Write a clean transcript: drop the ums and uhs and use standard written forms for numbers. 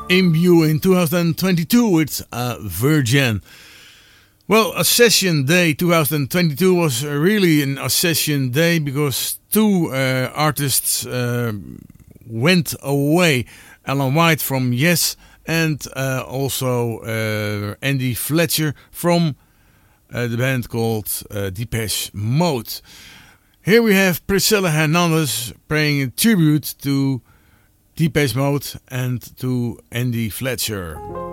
Imbue in 2022 with Virgin. Well, Accession Day 2022 was really an Accession Day because two artists went away. Alan White from Yes and also Andy Fletcher from the band called Depeche Mode. Here we have Priscilla Hernandez paying a tribute to Depeche Mode and to Andy Fletcher.